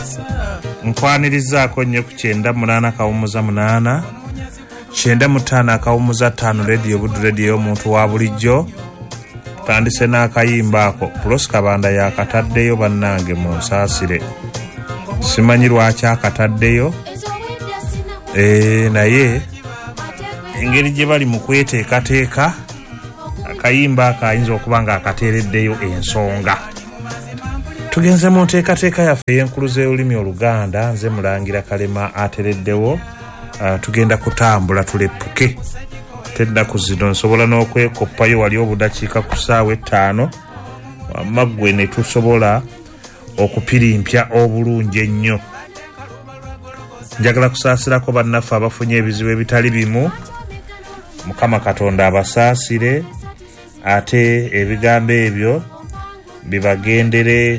nkwanirizaako nnyo ku 98.8 95.5 Radio Buddu Radio y'omuntu wa bulijjo. Tandise n'akayimba ako Pulosi Kabanda yakataddeyo bannange mu nsaasire. Simanyi lwaki akataddeyo. Naye engeri gye bali mu kweteekateeka akayimba akayinza okuba nga akateereddeyo ensonga. Tugenze mu nteekateeka yaffe ey'enkuluze y'olulimi Oluganda. Nze Mulangira Kalema atereddewo. Tugenda kutambula tuleppuke. Teddaku zino nsobola n'okwekoppayo wali obudakiika ku ssaawa 5 wamma ggwe ne tusobola okupirimpya obulungi ennyo. Njagala kusaasirako bannaffe abafunye ebizibu ebitali bimu. Mukama Katonda abasaasire, ate ebigambo ebyo bibagendere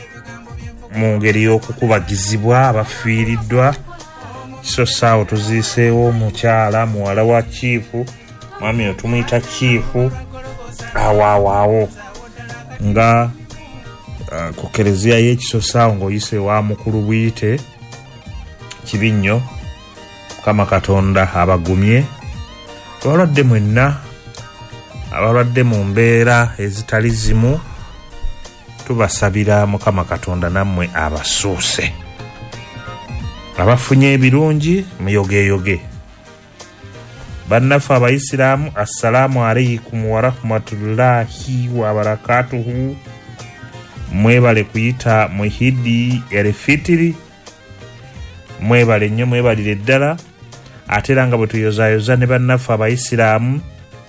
mu ngeri y'okukubagizibwa abafiiriddwa. So saawo tuziiseewo omukyala muwala wa chiifu, mwami oyo tumuyita chiifu awaawo nga ku kereziya y'ekisosaawo ng'oyise wa mukulu buyite kibi nnyo. Mukama Katonda abagumye abalwadde mwenna, abalwadde mu mbeera ezitali zimu, tubasabira Mukama Katonda nammwe abasuuse. Abafunye ebirungi muyogeyoge. Bannaffe Abayisiraamu, assalamu alaikum wa rahmatullahi wa barakatuhu. Mwebale kuyita muhidi elfitiri. Mwebale nnyo, mwebalire ddala. Ate era nga bwe tuyozaayoza ne bannaffe Abayisiraamu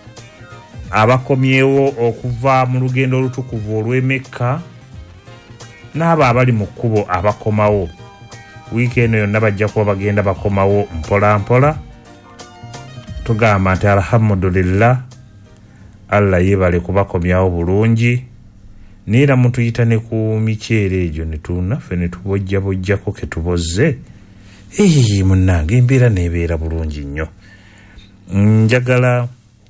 abakomyewo okuva mu lugendo olutukuvu olw'Emekka n'abo abali mu kkubo abakomawo. Wiiki eno yonna bajja kuba bagenda bakomawo mpola mpola. Tugamba nti alhamdulillah, Allah yebale kubakomyawo bulungi. Neera mutuyita ne ku miceere egyo ne tunaffe ne tubojjabojjako ke tubozze. Munnange embeera neebeera bulungi nnyo. Njagala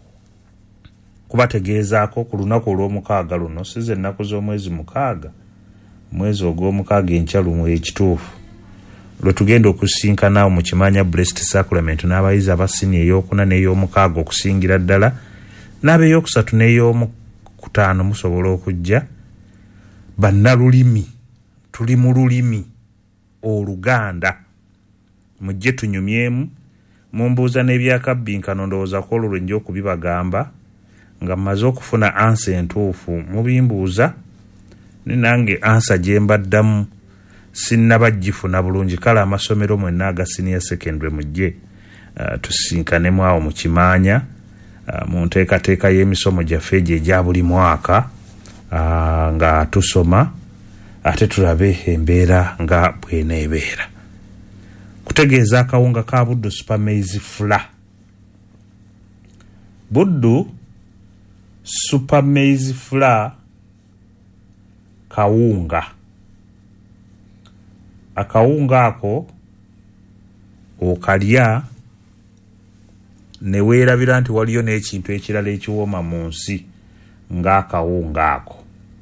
kubategeezaako ku lunaku olw'omukaaga luno, size ennaku z'omwezi 6, mwezi ogw'omukaaga enkyalumu ekituufu, lwe tugenda okusinkanawo mu Kimanya Blessed Sacrament n'abayizi abasini ey'okuna n'ey'omukaaga okusingira ddala, n'ab'ey'okusatu n'ey'omukutaano musobola okujja. Bannalulimi, tuli mu lulimi Oluganda. Mujje tunyumyemu, mumbuuza n'ebyakabbinkano ndowooza ko olwo lwe nja okubibagamba. Nga mmaze okufuna ansa entuufu mubimbuuza, ne nange ansa gye mbaddamu sinnaba gifuna bulungi. Kale amasomero mwenna aga senior secondary mujje tusinkanemu awo mu Kimanya mu nteekateeka y'emisomo gyaffe egyo egya buli mwaka nga tusoma ate tulabe embeera nga bw'eneebeera. Kutegeeza akawunga ka Buddu Super Maize Flour. Buddu Super Maize Flour kawunga. Akawunga ako okalya ne weerabira nti waliyo n'ekintu ekirala ekiwooma mu nsi ng'akawunga ako.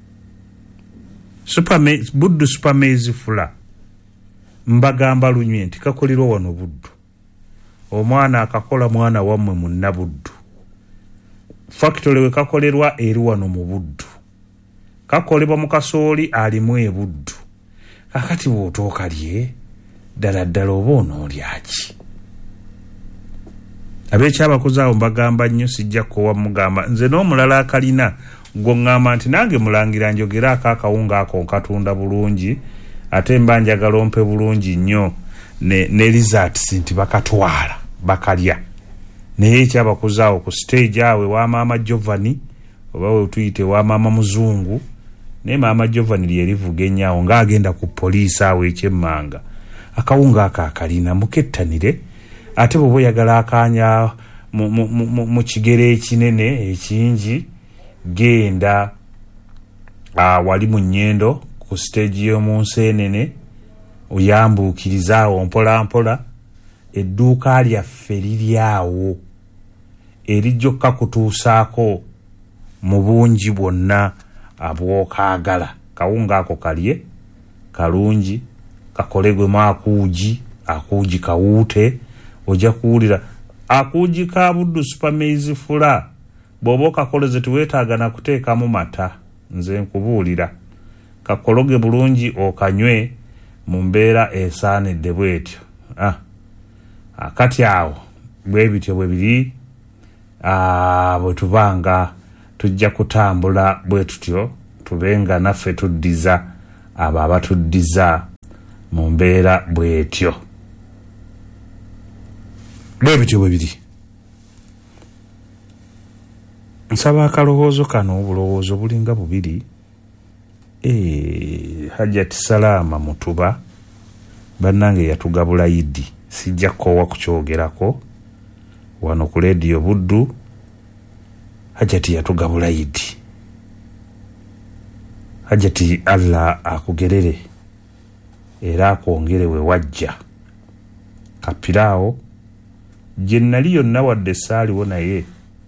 Buddu Super Maize Flour mbagamba lunywe nti kakolirwa wano Buddu. Omwana akakola mwana wammwe munna Buddu. Factory we kakolerwa eri wano mu Buddu. Kakolebwa mu kasooli alimu e Buddu. Kakati bw'otookalye ddala oba onoolyaki? Ab'ekyabakozi awo mbagamba nnyo, sijja kuwa mugamba nze n'omulala akalina gw'oŋŋamba nti nange Mulangira njogera akawunga ako nkatunda bulungi, ate mba njagala ompe bulungi nnyo ne results nti bakatwala bakalya. Naye ekyabakozi awo ku stage awe wa Maama Giovanni, oba we tuyite wa Maama Muzungu, ne Maama Giovanni lye livuga ennyawo ng'agenda ku poliisi awo ekyemmanga. Akawunga akalina mukettanire, ate bw'oba oyagala akanya mu kigere ekinene ekingi, genda wali mu Nnyendo ku stage y'omu Nseenene, oyambuukiriza awo mpola mpola. Edduuka lyaffe liri awo erijja okukutuusaako mu bungi bwonna abwokaagala. Kawunga ako kalye kalungi, kakolegwemu akuugi kawuute, ojja kuwulira akuugi ka Buddu Supermaize fula bw'oba okakoleze teweetaaga na kuteekamu mata. Nze nkubuulira kakologe bulungi okanywe mu mbeera esaanidde bwetyo. Kati awo bwe bityo bwe biri, bwe tubanga tujja kutambula bwe tutyo, tubenga naffe tuddiza abo abatuddiza mu mbeera bwetyo. Bwe bityo bwe biri. Nsaba akalowoozo kano, obulowoozo bulinga bubiri. Hajjati Salama Mutuba bannange yatugabula Idi, sijja kkowa kukyogerako wano ku leediyo Buddu. Hajjati yatugabula Idi. Hajjati Allah akugerere era akwongere we wajja. Kapiraawo gye nnali yonna wadde saaliwo naye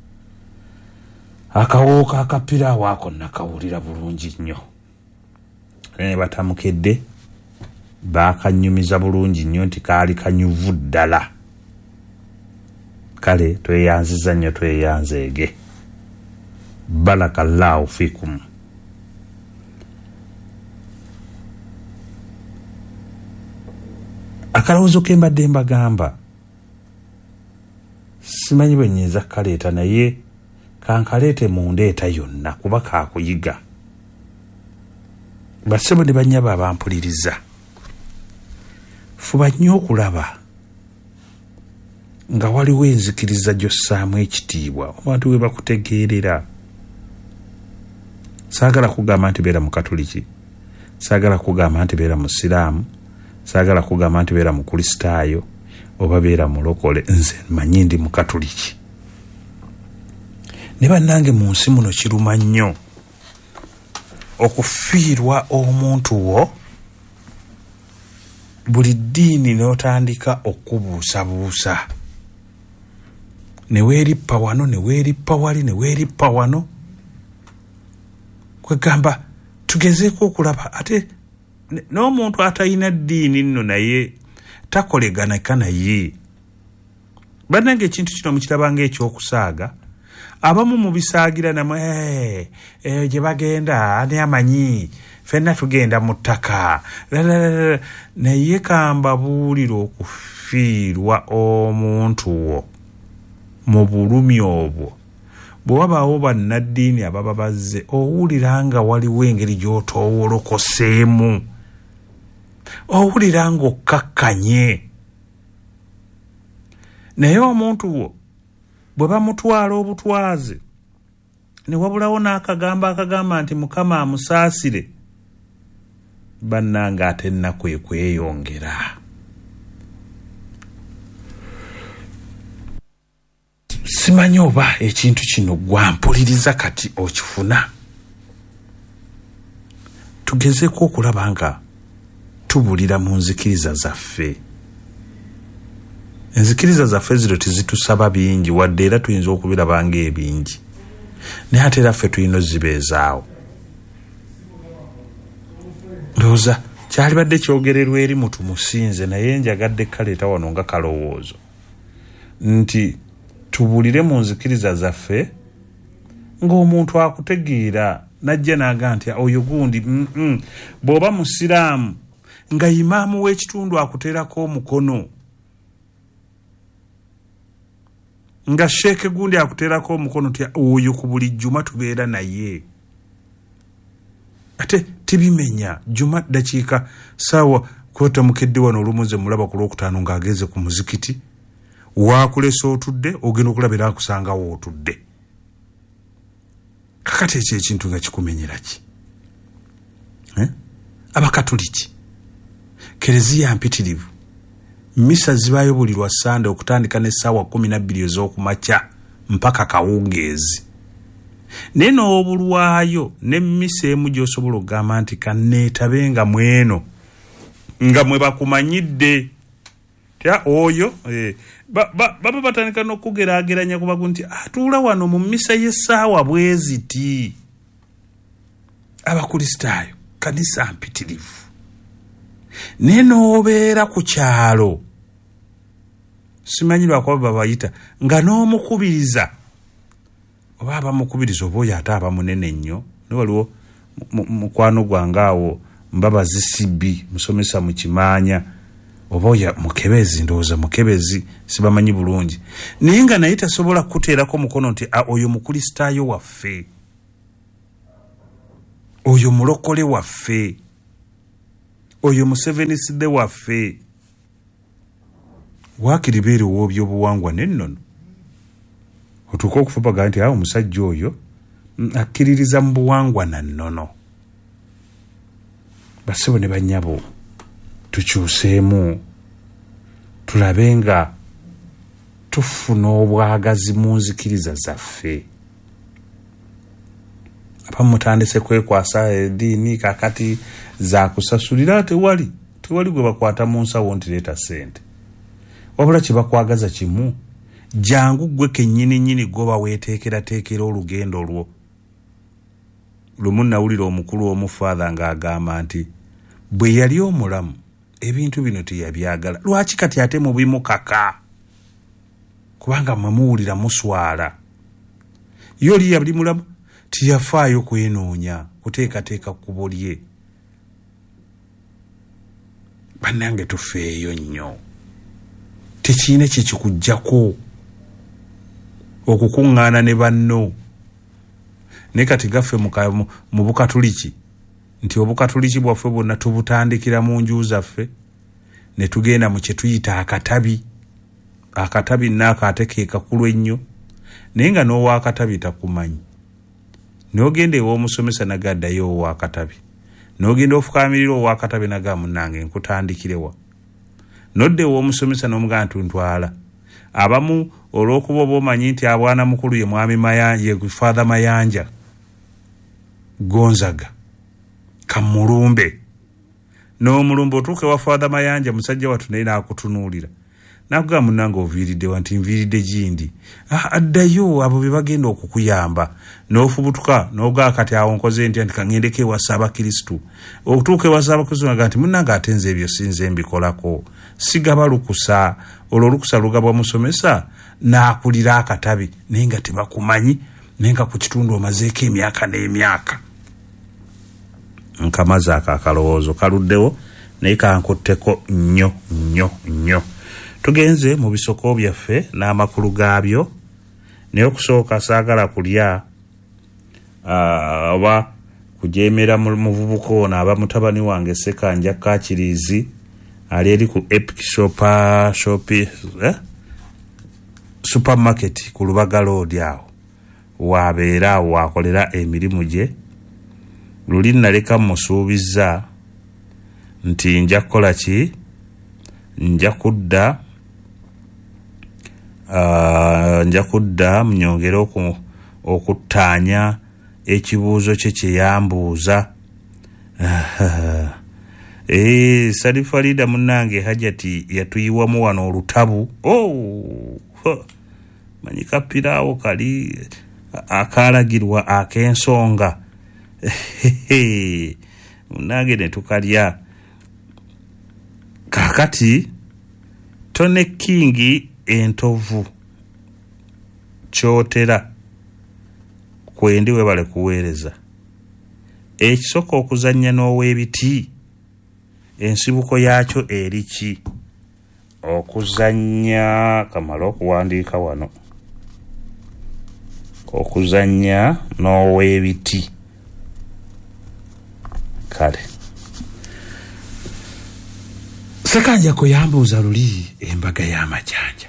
akawooka akapiraawo ako nakawulira bulungi nnyo. Ne batamukedde baakanyumiza bulungi nnyo nti kaali kanyuvu ddala. Kale tweyanziza nnyo, tweyanzeege. Barakallahu fikum. Akalowoozo ke mbadde mbagamba simanyi bwe nnyinza kaleeta, naye kankaleete mu ndeeta yonna kuba kaakuyiga. Bassebo ne bannyaba abampuliriza, fuba nnyo okulaba nga waliwo enzikiriza gy'ossaamu ekitiibwa abantu we bakutegeerera. Saagala kugamba nti beera mu Katuliki, saagala kugamba nti beera mu Siraamu, saagala kugamba nti beera mu Kristaayo oba beera mu lokole. Nze manyi ndi mu Katuliki. Ne bannange mu nsi muno kiruma nnyo okufiirwa omuntu wo buli ddiini n'otandika okubuusabuusa. Ne weerippa wano, ne weerippa wali, ne weerippa wano. Kwegamba tugezeeko okulaba ate n'omuntu atalina ddiini nno naye takoleganeka naye. Bannange ekintu kino mukirabanga ekyokusaaga. Abamu mubisaagira namwe gye bagenda ani amanyi, ffenna tugenda mu ttaka. Naye kambabuulira okufiirwa omuntu wo mu bulumi obwo bwe wabaawo bannaddiini ababa bazze, owulira nga waliwo engeri gy'otoowolokoseemu, owulira nga okkakkanye. Naye omuntu wo bwe bamutwala obutwaze ne wabulawo n'akagamba nti Mukama amusaasire, bannanga ate ennaku ekweyongera. Simanyi oba ekintu kino gwampuliriza kati okifuna. Tugezeeko okulaba nga tubulira mu nzikiriza zaffe. Enzikiriza zaffe zino tezitusaba bingi, wadde era tuyinza okubirabanga ebingi, naye ate era ffe tulina ozibeezaawo. Ndowooza kyalibadde kyogererwa eri mutumusinze, naye njagadde kaleeta wano nga kalowoozo nti tubulire mu nzikiriza zaffe ng'omuntu akutegeera najja n'aga nti oyo gundi bw'oba musiraamu nga imaamu w'ekitundu akuteerako omukono, nga sheeke gundi akuteerako omukono ti oyo ku buli jjuma tubeera naye. Ate tibimenya jjuma dakiika saawa kwota mukedde wano olumuze mulaba ku Lwokutaano ng'ageze ku muzikiti, waakulesa otudde ogenda okulabira akusangawo otudde. Kakati ekyo ekintu nga kikumenyera ki? Abakatuliki kereziya mpitirivu, misa zibaayo buli lwa Sande okutandika n'essaawa 12 ez'okumakya mpaka kawungeezi. Naye n'obulwayo ne misa emu gy'osobola okugamba nti kanneetabenga mweno nga mwe bakumanyidde tya oyo baba batandika n'okugeraageranya kubagu nti atuula wano mu misa y'essaawa bwe ziti. Abakristaayo kanisa mpitirivu, n'obeera ku kyalo simanyi lwako babayita nga n'omukubiriza oba abamukubiriza oba oyo ate aba munene nnyo ne waliwo mukwano gwange awo Mbabazi Sibi musomesa mu Kimanya oba oyo mukebezi ndowooza mukebezi sibamanyi bulungi naye nga naye tasobola kuteerako mukono nti oyo mukristaayo waffe oyo mulokole waffe oyo museveniside waffe waakiri beerewo by'obuwangwa n'ennono otuuka okufubaga nti awo omusajja oyo akkiririza mu buwangwa na nnono. Basebo ne bannyabo tukyuseemu tulabe nga tufuna obwagazi mu nzikiriza zaffe. Abamu mutandise kwekwasa eddiini kakati za kusasulira tewali gwe bakwata mu nsawo nti leeta ssente. Wabula kye bakwagaza kimu jangu gwe kennyini goba weeteekerateekera olugendo lwo. Lumu nawulira omukulu omufaatha ng'agamba nti bwe yali omulamu ebintu bino teyabyagala. Lwaki kati ate mubimukaka? Kubanga mwemuwulira muswala. Yoli yali mulamu tiyafaayo kwenoonya kuteekateeka kkubo lye. Bannange tufeeyo nnyo. Tekiina kye kikuggyako okukuŋŋaana ne banno. Ne kati gaffe mu Bukatuliki nti Obukatuliki bwaffe bwonna tubutandikira mu nju zaffe ne tugenda mu kye tuyita akatabi. Akatabi naako ate ke kakulu ennyo naye nga n'owaakatabi takumanyi. N'ogenda ew'omusomesa nagaddayo owaakatabi. N'ogenda ofukaamirira owaakatabi naga munnange nkutandikirewa. Nodde ew'omusomesa n'omugamba ntwala. Abamu olw'okuba oba omanyi nti abwana mukulu ye mwami Mayanja ye Father Mayanja Gonzaga Kamulumbe. N'omulumbe otuuke wa Father Mayanja musajja wattu naye n'akutunuulira. Nakuga munnange oviiridde wanti nviiridde gindi. Addayo abo be bagenda okukuyamba. N'ofubutuka n'ogaa kati awo nkoze nti kangendeko ewa Ssaabakristu. Okutuuka ewa Ssaabakristu naga nti munnange ate nze ebyo sinze mbikolako. Sigaba lukusa. Olwo olukusa lugabwa musomesa n'akulira akatabi naye nga tebakumanyi naye nga ku kitundu omazeeko emyaka n'emyaka. Nkamaze akalowoozo kaluddewo naye kankutteko nnyo. Tugenze mu bisoko byaffe n'amakulu gaabyo naye okusooka saagala kulya oba kujeemera mu muvubuka ono aba mutabani wange Ssekanja Kakiriizi ali eri ku Epic supermarket ku Lubaga Road awo waabeera waakolera emirimu gye. Luli naleka musuubiza nti nja kukola ki? Nja kudda mnyongere okuttaanya ekibuuzo kye yambuuza. Sarifalida munnange Hajati yatuyiwamu wano olutabu. Manyi kapiraawo kali akalagirwa ak'ensonga. Munnange ne tukalya. Kakati Tone King entovu kyotera kwendi webale kuweereza. Ekisoko okuzannya n'ow'ebiti ensibuko yaakyo eri ki? Okuzannya kamala okuwandiika wano. Okuzannya n'ow'ebiti. Kale Ssekanja ko yambuuza luli embaga y'amajanja.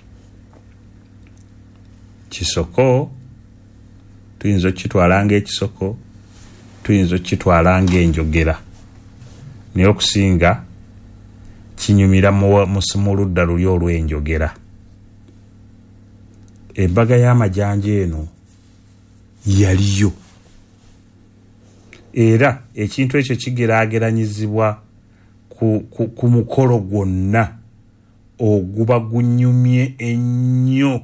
Kisoko tuyinza okitwalanga ekisoko, tuyinza okitwalanga enjogera. Naye okusinga kinyumira mu ludda luli olw'enjogera. Embaga y'amajanja eno yaliyo. Era ekintu ekyo kigeraageranyizibwa ku mukolo gwonna oguba gunyumye ennyo.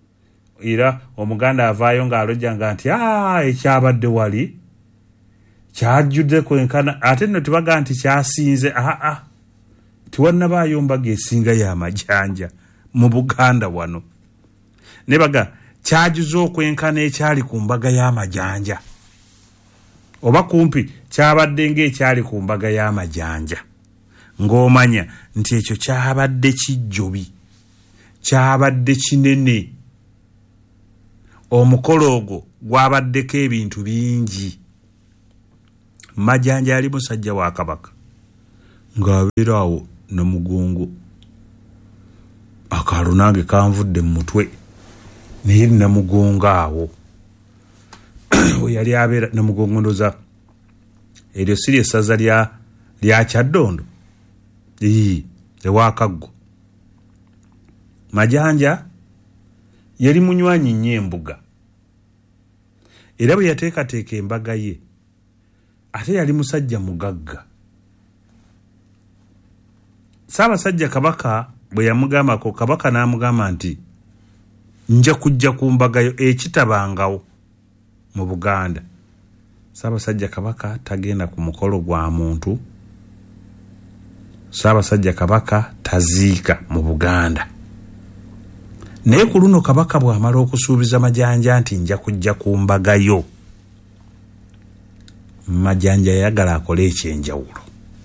Era Omuganda avaayo ng'alojjanga nti ekyabadde wali kyajjudde kwenkana ate nno tebaga nti kyasinze tiwannabaayo mbaga esinga y'amajanja mu Buganda wano ne baga kyajuze okwenkana ekyali ku mbaga y'amajanja oba kumpi kyabadde ng'ekyali ku mbaga y'amajanja ng'omanya nti ekyo kyabadde kijjobi kyabadde kinene omukolo ogwo gwabaddeko ebintu bingi. Majanja ali musajja wa Kabaka ng'abeera awo Namugongo akaalo nange kanvudde mu mutwe naye Namugongo awo we yali abeera Namugongo ndoza eryo siri essaza lya Kyaddondo ewa Kaggo. Majanja yali munywanyi nnyo embuga era bwe yateekateeka embaga ye ate yali musajja mugagga. Ssaabasajja Kabaka bwe yamugambako Kabaka n'amugamba nti nja kujja ku mbaga yo ekitabangawo mu Buganda. Ssaabasajja Kabaka tagenda ku mukolo gwa muntu. Ssaabasajja Kabaka taziika mu Buganda. Naye ku luno Kabaka bw'amala okusuubiza Majanja nti nja kujja ku mbaga yo, Majanja yayagala akole ekyenjawulo.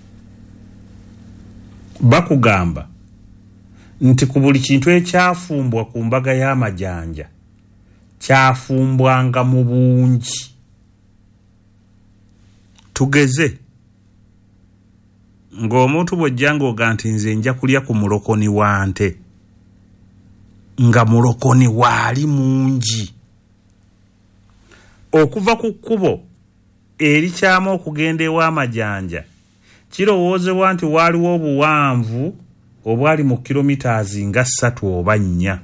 Bakugamba nti ku buli kintu ekyafumbwa ku mbaga y'amajanja kyafumbwanga mu bungi. Tugeze ng'omuntu bw'ojja ng'oga nti nze nja kulya ku mulokoni wa nte, nga mulokoni waali mungi. Okuva ku kkubo erikyamu okugenda ew'amajanja kirowoozebwa nti waaliwo obuwanvu obwali mu kilomitaazi nga 3 oba 4.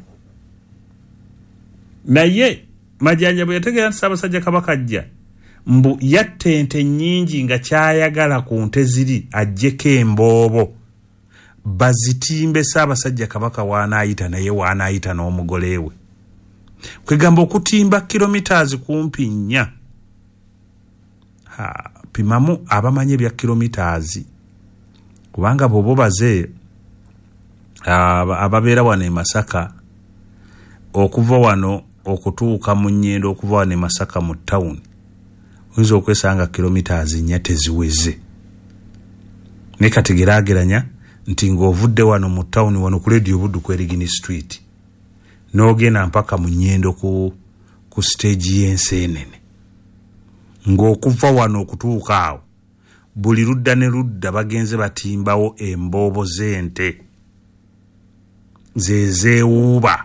Naye Majanja bwe yategeera nti Ssaabasajja Kabaka ajja mbu yatta ente nnyingi nga kyayagala ku nte ziri aggyeko emboobo bazitimbe Ssaabasajja Kabaka waanaayita naye waanaayita n'omugole we. Kwegamba okutimba kilomitaazi kumpi 4. Pimamu abamanyi ebya kilomitaazi kubanga bw'oba baze ababeera wano e Masaka okuva wano okutuuka mu Nnyendo okuva wano e Masaka mu town oyinza okwesanga kilomitaazi 4 teziweze. Ne kati geraageranya nti ng'ovudde wano mu town wano ku Radio Buddu ku Erigini Street n'ogenda mpaka mu Nnyendo ku stage y'Enseenene, ng'okuva wano okutuuka awo buli ludda ne ludda bagenze batimbawo emboobo z'ente zeewuuba.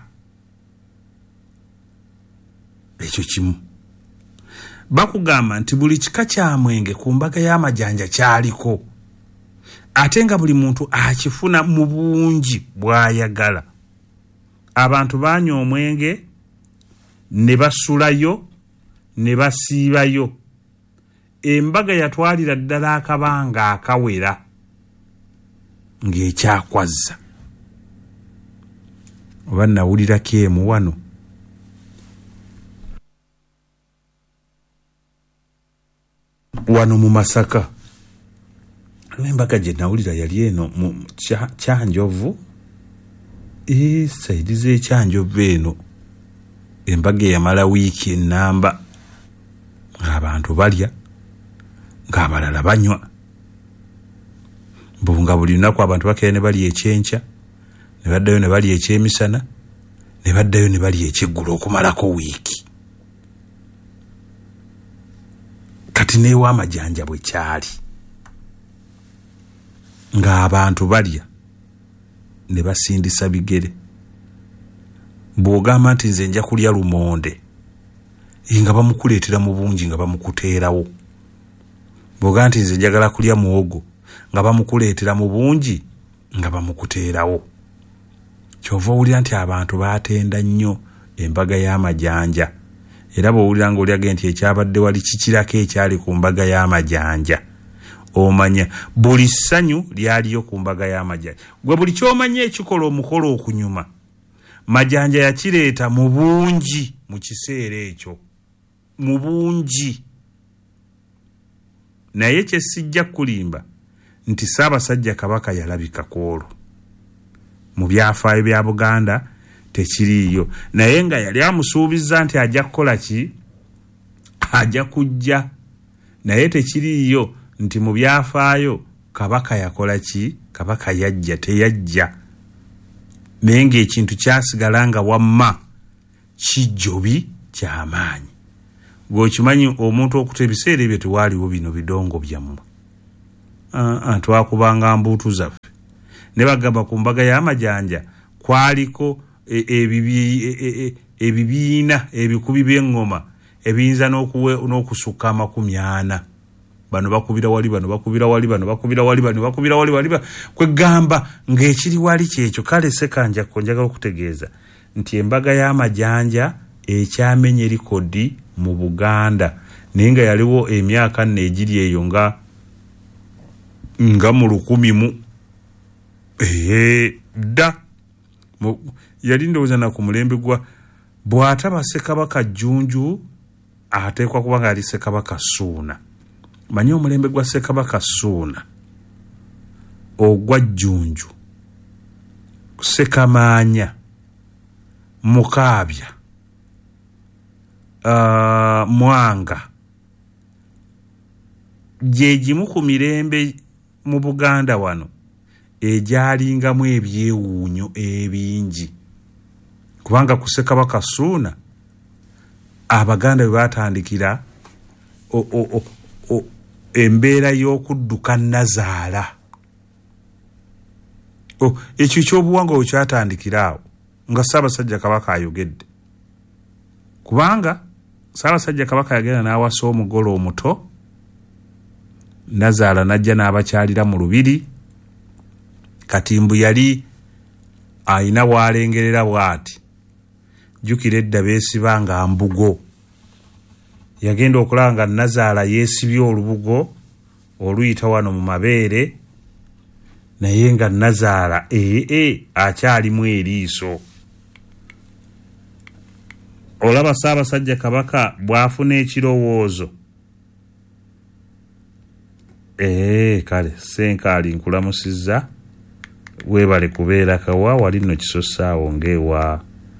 Ekyo kimu. Bakugamba nti buli kika kya mwenge ku mbaga y'amajanja kyaliko ate nga buli muntu akifuna mu bungi bw'ayagala. Abantu baanywa omwenge ne basulayo ne basiibayo. Embaga yatwalira ddala akabanga akawera ng'ekyakwaza. Oba nawulirako emu wano. Wano mu Masaka embaga gye nawulira yali eno mu Kyanjovu, saidi z'Ekyanjovu eno. Embaga eyamala wiiki ennamba ng'abantu balya ng'abalala banywa. Nga buli lunaku abantu bakeera ne balya ekyenkya, ne baddayo ne balya ekyemisana, ne baddayo ne balya ekyeggulo okumalako wiiki. Kati n'ew'amajanja bwe kyali ng'abantu balya ne basindisa bigere. Bw'ogamba nti nze nja kulya lumonde nga bamukuleetera mu bungi nga bamukuteerawo. Bw'ogamba nti nze njagala kulya muwogo nga bamukuleetera mu bungi nga bamukuteerawo. Kyova owulira nti abantu baatenda nnyo embaga y'amajanja. Era bw'owulira ng'olyage nti ekyabadde wali kikirako ekyali ku mbaga y'amajanja, omanya buli ssanyu lyaliyo ku mbaga y'amajanja. Gwe buli ky'omanya ekikola omukolo okunyuma, Majanja yakireeta mu bungi mu kiseera ekyo. Mu bungi. naye kye sijja kulimba nti Ssaabasajja Kabaka yalabika kwolwo mu byafaayo bya Buganda tekiriiyo, naye nga yali amusuubiza nti ajja kukola ki, ajja kujja, naye tekiriiyo nti mu byafaayo Kabaka yakola ki, Kabaka yajja teyajja, naye ng'ekintu kyasigala nga wamma kijjobi ky'amaanyi. Gwokimanyi omuntu okuta ebiseera ebyo tewaaliwo bino bidongo byammwe, twakubanga mbuutu zaffe ne bagamba ku mbaga y'amajanja kwaliko ebibiina ebikubi by'eŋŋoma ebiyinza n'okusukka 40. Bano bakubira wali, bano bakubira wali, bano bakubira wali, bano bakubira wali, kwegamba ng'ekiri wali kyekyo. Kale Ssekanjakko njagala okutegeeza nti embaga y'amajanja ekyamenye likodi mu Buganda, naye nga yaliwo emyaka 4 egiri eyo nga mu 1000 dda yali ndowooza na ku mulembe gwa bw'ataba Ssekabaka Jjunju ateekwa kuba nga ali Ssekabaka Ssuuna. Manyi omulembe gwa Ssekabaka Ssuuna, ogwa Jjunju, Ssekamaanya, Mukaabya, Mwanga, gye gimu ku mirembe mu Buganda wano egyalingamu ebyewuunyo ebingi, kubanga ku Ssekabaka Ssuuna Abaganda bwe batandikira embeera y'okudduka Nazaala. Ekyo ky'obuwangwa bwe kyatandikira awo nga Ssaabasajja Kabaka ayogedde, kubanga Ssaabasajja Kabaka yagenda n'awasa omugole omuto, Nazaala n'ajja n'abakyalira mu lubiri. Katimbu yali ayina bw'alengerera bw'ati, jjukira edda beesiba nga mbugo. Yagenda okulaba nga Nazaala yeesibye olubugo oluyita wano mu mabeere, naye nga Nazaala akyalimu eriiso. Olaba Ssaabasajja Kabaka bw'afuna ekirowoozo, kale Senkaali nkulamusizza, weebale kubeera kawa, wali nno Kisossaawo ng'ewa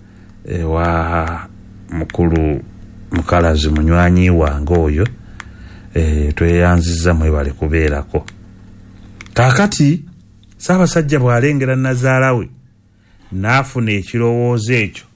mukulu Mukalazi munywanyi wange oyo, tweyanzizza mwebale kubeerako. Kaakati Ssaabasajja bw'alengera Nazaala we n'afuna ekirowoozo ekyo,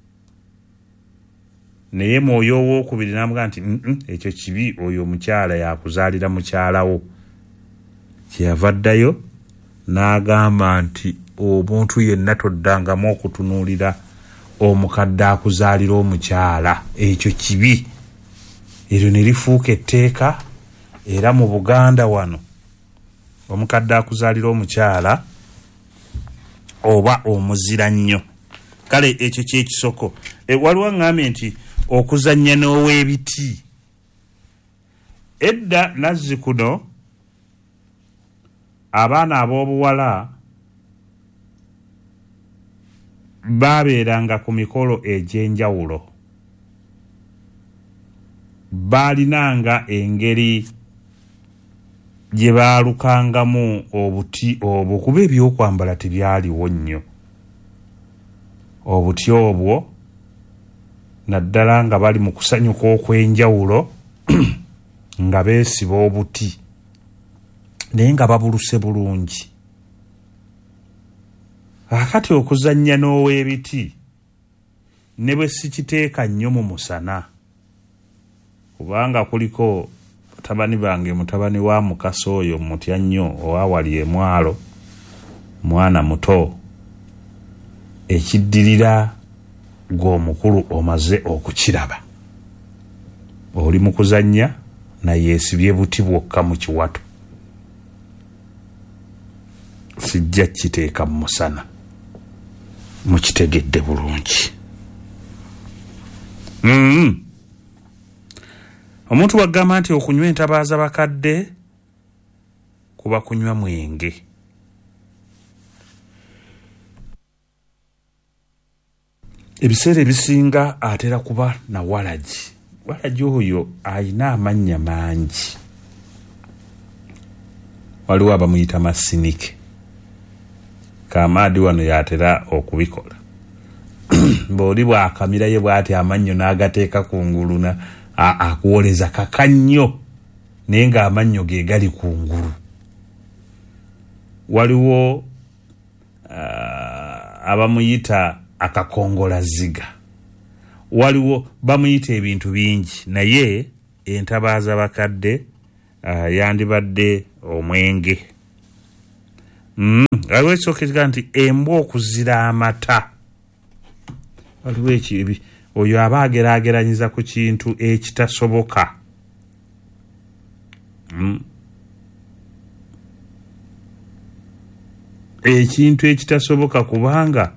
naye Mwoyo owookubiri n'amugaa nti ekyo kibi, oyo omukyala yakuzaalira mukyala wo. Kyeyava addayo n'agamba nti omuntu yenna toddangamu okutunuulira omukadde akuzaalira omukyala, ekyo kibi. Eryo ne lifuuka etteeka, era mu Buganda wano omukadde akuzaalira omukyala oba omuzira nnyo. Kale ekyo kyekisoko. Waliwo ngambye nti okuzannya n'ow'ebiti. Edda Nazzikuno abaana ab'obuwala baabeeranga ku mikolo egy'enjawulo. Baalinanga engeri gye baalukangamu obuti obwo, kuba ebyokwambala tebyaliwo nnyo. Obuti obwo naddala nga bali mu kusanyuka okw'enjawulo nga beesiba obuti, naye nga babuluse bulungi. Akati okuzannya n'ow'ebiti ne bwe sikiteeka nnyo mu musana, kubanga kuliko batabani bange, mutabani wa Mukasa oyo mutya nnyo owawali emwalo, mwana muto, ekiddirira gw'omukulu omaze okukiraba, oli mu kuzannya naye yeesibye buti bwokka mu kiwato, sijja kiteeka mu musana, mukitegedde bulungi. Omuntu wagamba nti okunywa entabaaza bakadde kuba kunywa mwenge. Ebiseera ebisinga atera kuba na walagi. Walagi oyo alina amannya mangi. waliwo abamuyita masinike. Kamaadi wano yatera okubikola. Bw'oli bw'akamira ye bw'ati amannyo n'agateeka kungulu akuwoleza kakannyo naye ng'amannyo ge gali kungulu. Waliwo abamuyita akakongolaziga. Waliwo bamuyita ebintu bingi naye entabaaza bakadde yandibadde omwenge. Waliwo ekisooka nti embwa okuzira amata. Waliwo ekibi oyo aba ageraageranyiza ku kintu ekitasoboka. Ekintu ekitasoboka kubanga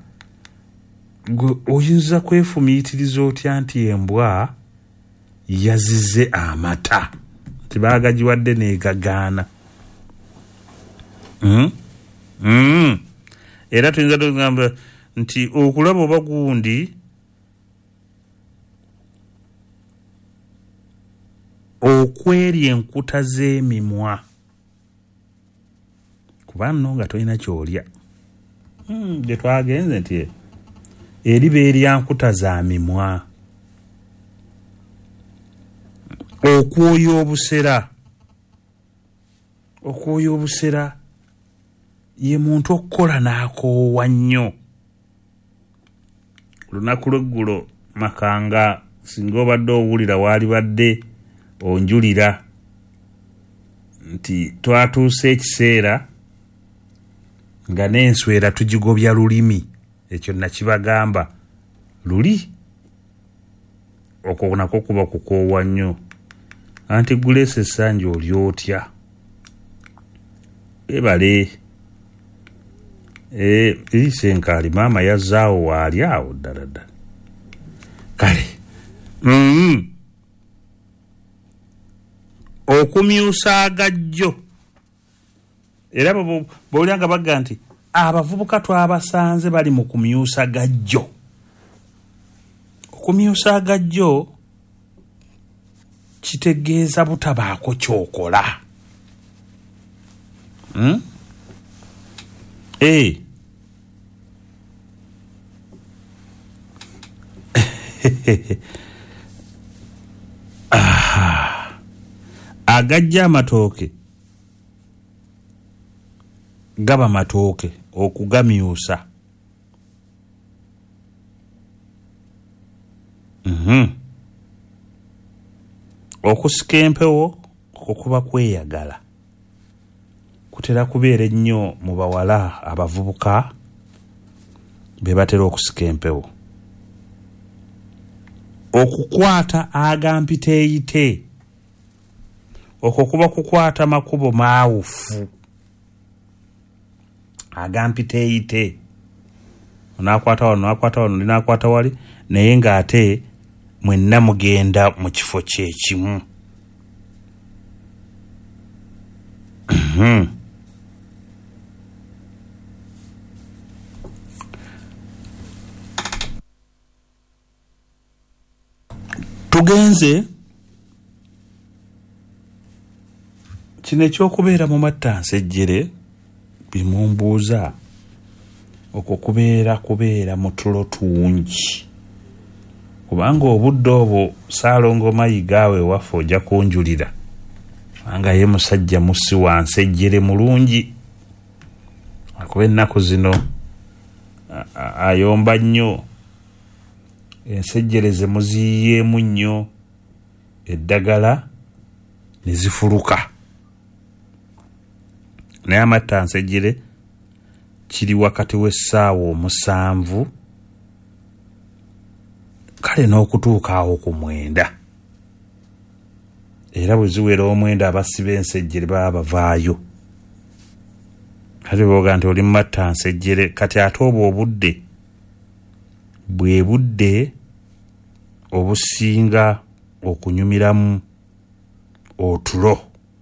oyinza kwefumiitiriza otya nti embwa yazize amata tibaagagiwadde neegagaana. Era tuyinza tugamba nti okulaba oba gundi okwerya enkuta z'emimwa kuba nno nga tolina kyolya. Gye twagenze nti eriba erya nkuta za mimwa. Okwoya obusera. Okwoya obusera ye muntu okukola n'akoowa nnyo. Lunaku lweggulo Makanga singa obadde owulira waali badde onjulira nti twatuuse ekiseera nga n'enswera tugigobya lulimi. Ekyo nakibagamba luli okwo nako kuba kukoowa nnyo. Anti Grace Sanja oli otya? Ebale irisenkaali maama yazaawo waali awo ddala ddala. Kale okumyusa agajjo. Era bw'olya bagga nti abavubuka twabasanze bali mu kumyusa gajjo. Okumyusa agajjo kitegeeza butabaako kyokola. Agajja amatooke gaba matooke okugamyusa. Okusika empewo okuba kweyagala kutera kubeera ennyo mu bawala abavubuka be batera okusika empewo. Okukwata agampiteeyite okwo kuba kukwata makubo maawufu. Agampiteeyite onaakwata wano linaakwata wali naye ng'ate mwenna mugenda mu kifo kyekimu. Tugenze kino ekyokubeera mu mattansejjere bimumbuuza okwo kubeera mu tulo tungi. Kubanga obudde obwo Saalongo Mayigaawe waffe ojja kunjulira kubanga ye musajja musi wa nsejjere mulungi. Akuba ennaku zino ayomba nnyo. Ensejjere ze muziyiyeemu nnyo eddagala ne zifuluka. Naye amattansejjere kiri wakati w'essaawa 7 kale n'okutuuka awo ku 9. Era bwe ziwera 9 abasiba ensejjere baba bavaayo. Kale bwoga nti oli mu mattansejjere kati ate obwo obudde bwe budde obusinga okunyumiramu otulo.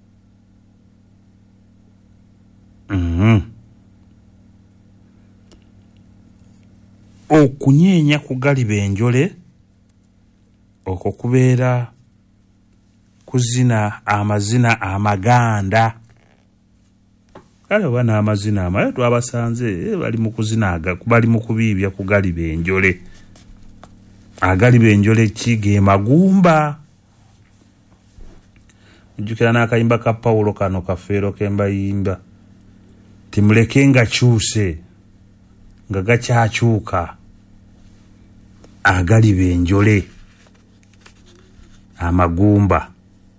Okunyeenya kugaliba enjole okwo kubeera kuzina amazina amaganda. kale bana amazina amayo twabasanze bali mu kuzinaaga bali mu kubiibya ku Galiba Enjole. Agaliba Enjole kige magumba. Njukira n'akayimba ka Paulo kano kafeero kembayimba timuleke nga kyuse nga gakyakyuka. Agaliba Enjole amagumba.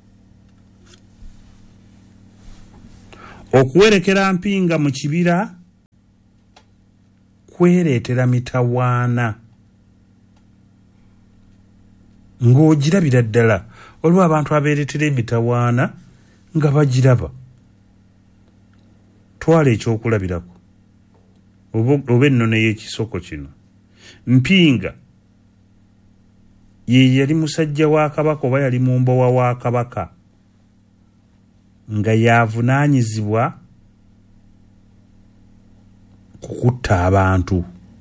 Okuwerekera mpinga mu kibira kwereetera mitawaana ng'ogirabira ddala olwo abantu abeeretera emitawaana nga bagiraba. Twala ekyokulabirako oba ennono y'ekisoko kino. Mpinga ye yali musajja wa Kabaka oba yali mu mbowa wa Kabaka nga yavunaanyizibwa kukutta abantu.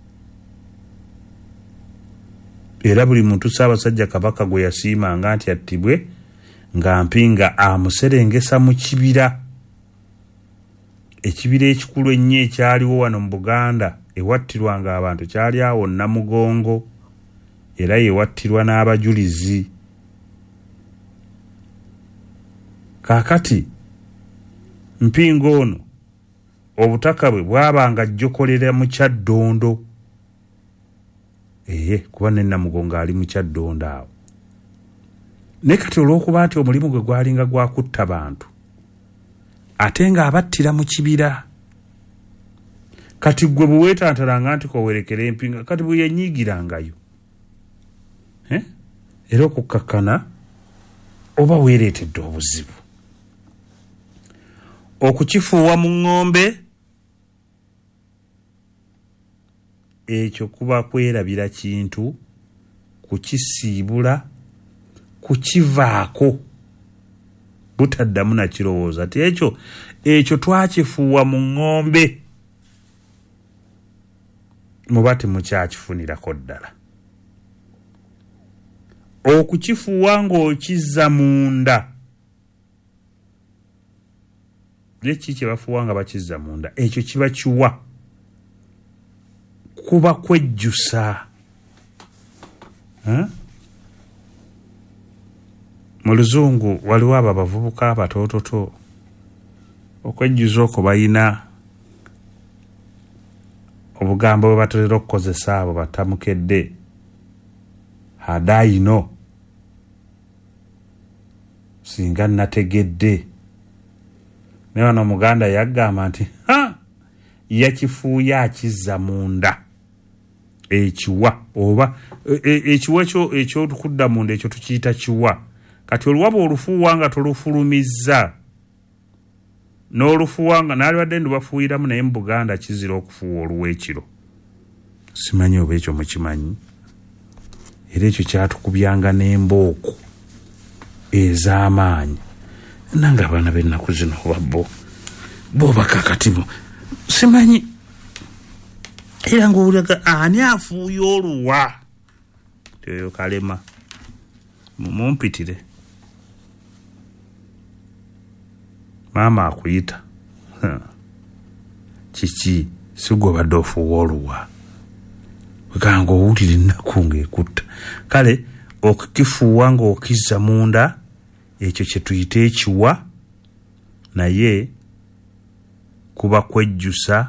Era buli muntu Ssaabasajja Kabaka gwe yasiimanga nti attibwe nga mpinga amuserengesa mu kibira. Ekibira ekikulu ennyo ekyaliwo wano mu Buganda ewattirwanga abantu kyali awo Namugongo, era yewattirwa n'abajulizi. Kaakati mpinga ono obutaka bwe bwabanga jjokolera mu Kyaddondo. Kuba ne Namugongo ali mu Kyaddondo awo. Ne kati olw'okuba nti omulimu gwe gwalinga gwa kutta bantu ate nga abattira mu kibira, kati gwe bwe weetantalanga nti kowerekera empinga kati bwe yanyiigirangayo. Era okukkakkana oba weereetedde obuzibu. Okukifuuwa mu ng'ombe ekyo kuba kwerabira kintu, kukisiibula, kukivaako butaddamu na kirowooza ti ekyo twakifuuwa mu ng'ombe muba temukyakifunirako ddala. Okukifuuwa ng'okizza munda, leki kye bafuuwa nga bakizza munda, ekyo kiba kiwa, kuba kwejjusa. Mu Luzungu waliwo abo abavubuka abatoototo okwejjuza okwo bayina obugambo bwe batera okukozesa abo batamukedde, hadayino, singa nategedde. Ne wano Muganda yagamba nti yakifuuya akizza munda ekiwa, oba ekiwa ekyotukudda munda ekyo tukiyita kiwa. Kati oluwaba olufuuwa nga tolufulumizza n'olufuuwa nga naalibadde ndubafuuyiramu naye mu Buganda kizira okufuuwa oluweekiro. Simanyi oba ekyo mukimanyi. Era ekyo kyatukubyanga n'embooku ez'amaanyi. Nange abaana b'ennaku zino oba bo bakakatimu simanyi. Era ng'owulaga ani afuuya oluwa teyo kalema mumumpitire maama akuyita kiki sigwe obadde ofuuwa oluwa wekanga owulira ennaku ng'ekutta. Kale okukifuuwa ng'okizza munda ekyo kye tuyita ekiwa, naye kuba kwejjusa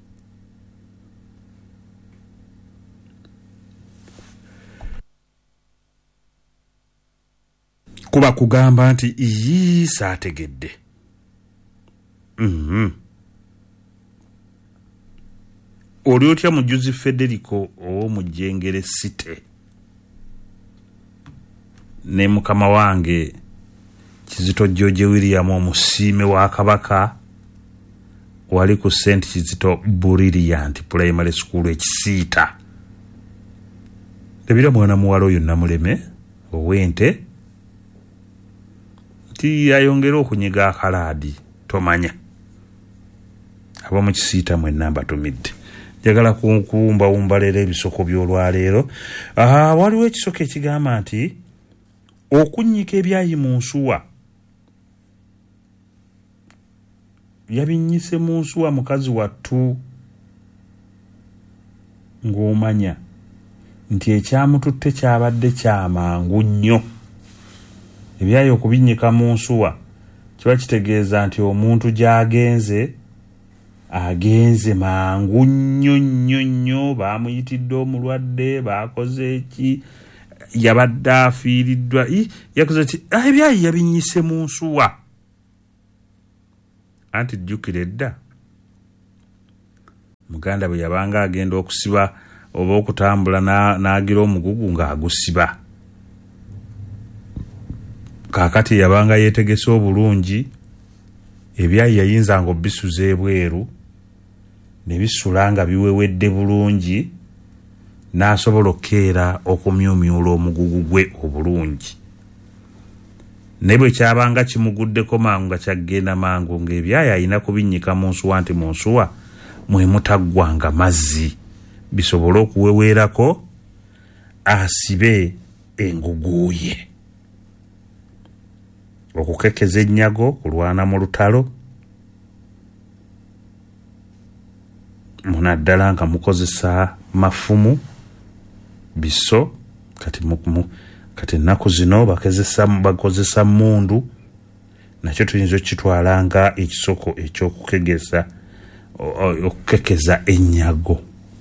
kuba kugamba nti iyi saategedde. Oli otya Mujuzi Federico ow'omujjengere City ne mukama wange Kizito George William omusiime wa Kabaka wali ku St. Kizito Brilliant Primary School ekisiita. Tebira mwana muwala oyo Namuleme ow'ente ti ayongera okunyiga akalaadi tomanya. Aba mu kisiita mwenna mbatumidde. Njagala kuwumbawumba leero ebisoko by'olwaleero. Waliwo ekisoko ekigamba nti okunnyika ebyayi mu nsuwa yabinyise mu nsuwa mukazi wattu ng'omanya nti ekyamututte kyabadde kyamangu nnyo. Ebyayo okubinnyika mu nsuwa kiba kitegeeza nti omuntu gy'agenze agenze mangu nnyo, baamuyitidde omulwadde, baakoze eki, yabadde afiiriddwa, yakoze ki, ebyayi yabinyise mu nsuwa. Anti jjukira edda muganda bwe yabanga agenda okusiba oba okutambula n'agira omugugu ng'agusiba. Kaakati yabanga yeetegese obulungi, ebyayi yayinzanga obisuza ebweru ne bisula nga biwewedde bulungi, n'asobola okukeera okumyumyula omugugu gwe obulungi. Ne bwe kyabanga kimuguddeko mangu nga kyagenda mangu, ng'ebyayi alina kubinnyika mu nsuwa, nti mu nsuwa mwe mutaggwanga mazzi bisobole okuweweerako asibe engugu ye. Okukekeza ennyago, kulwana mu lutalo, munaddala nga mukozesa mafumu biso, kati ennaku zino bakozesa mundu, nakyo tuyinza okitwala nga ekisoko okukekeza ennyago.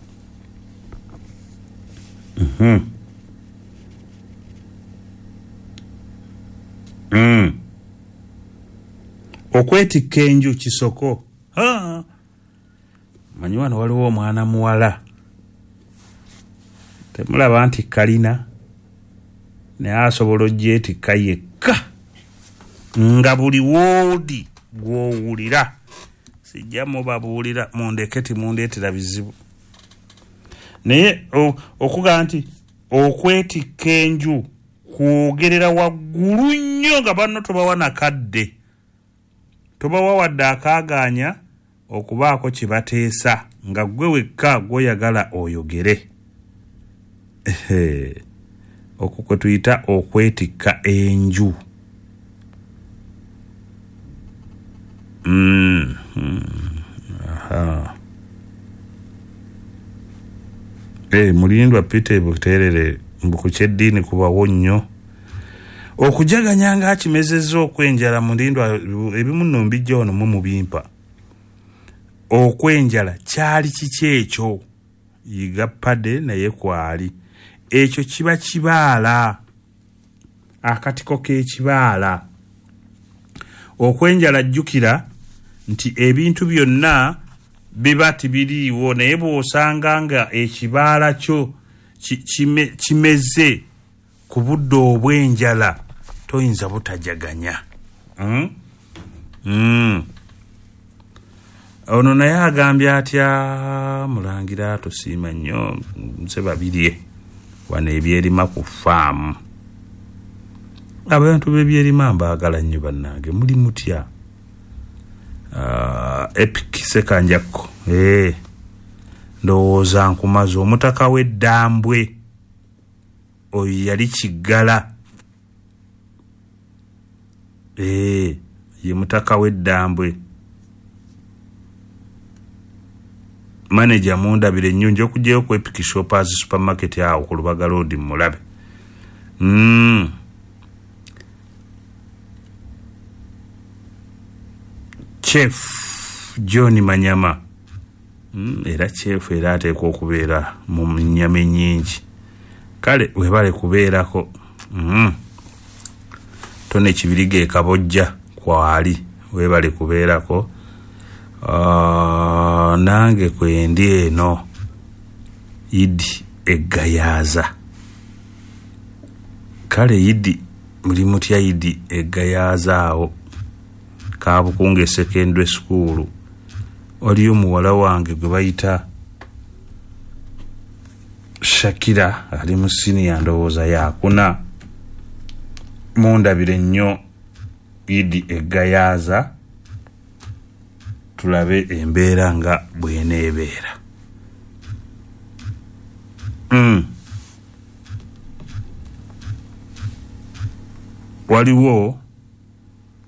Okwetikka enju kisoko. Manyi wano waliwo omwana muwala, temulaba nti kalina naye asobola ogyetikka yekka nga buli woodi gw'owulira. Sijja mubabuulira mundeke timundeetera bizibu, naye okuga nti okwetikka enju kwogerera waggulu nnyo nga banno tobawa nakadde, tobawa wadde akaaganya okubaako kibateesa, nga gwe wekka gw'oyagala oyogere. Okwo kwe tuyita okwetikka enju. Mulindwa Peter Buterere mbu kyeddiini kubawo nnyo okujaganya nga akimezezza okwenjala. Mulindwa ebimu nno mbijja wano mu mubimpa. Okwenjala kyali kiki ekyo? Yiga pade naye kwali ekyo kiba kibaala, akatiko k'ekibaala. Okwenjala jjukira nti ebintu byonna biba tibiriiwo, naye bw'osanga nga ekibaala kyo kimeze ku budde obw'enjala, toyinza butajaganya. Ono naye agambye atya Mulangira tosiima nnyo nze babirye wano ebyerima ku faamu. Abantu b'ebyerima mbaagala nnyo bannange, muli mutya? Epic Sekanjakko ndowooza nkumaze. Omutaka w'eddambwe oyo yali Kiggala, ye mutaka w'eddambwe. Manager mundabire nnyo, nja okugyayo ku Epic Shoppers supermarket awo ku Lubaga Road mulabe. Chef John Manyama, era chef era ateekwa okubeera mu nnyama ennyingi. Kale webale kubeerako. Tone Kibirige e Kabojja kwali webale kubeerako. Nange kwendi eno Idi Eggayaaza. Kale Idi muli mutya Idi Eggayaaza awo Kabukunge Secondary School. Oliyo muwala wange gwe bayita Shakira ali mu senior ndowooza yakuna. Mundabire nnyo Idi Eggayaaza tulabe embeera nga bw'eneebeera. Waliwo